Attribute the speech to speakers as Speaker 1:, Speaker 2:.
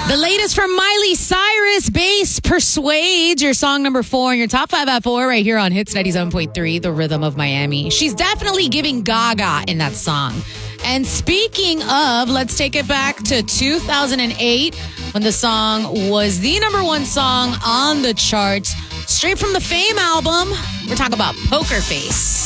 Speaker 1: The latest from Miley Cyrus, Bass Persuades, your song number 4 in your top 5 at 4 right here on Hits 97.3, The Rhythm of Miami. She's definitely giving Gaga in that song. And speaking of, let's take it back to 2008 when the song was the number 1 song on the charts. Straight from the Fame album, we're talking about Poker Face.